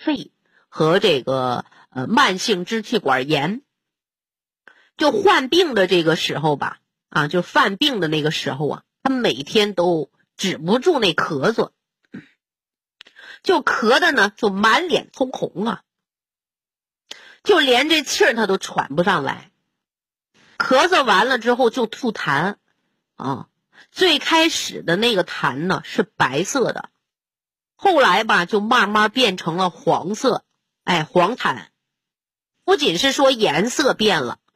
肺和这个慢性支气管炎。就患病的这个时候吧，就犯病的那个时候啊，他每天都止不住那咳嗽，就咳的呢就满脸通红啊，就连这气儿他都喘不上来。咳嗽完了之后就吐痰最开始的那个痰呢是白色的，后来吧就慢慢变成了黄色，黄痰。不仅是说颜色变了，